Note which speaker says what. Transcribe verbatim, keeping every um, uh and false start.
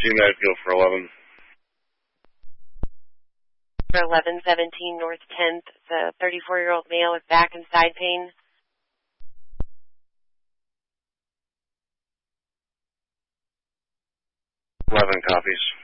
Speaker 1: seventeen, I'd go for eleven.
Speaker 2: For eleven seventeen North tenth, the thirty-four-year-old male with back and side pain.
Speaker 1: eleven copies.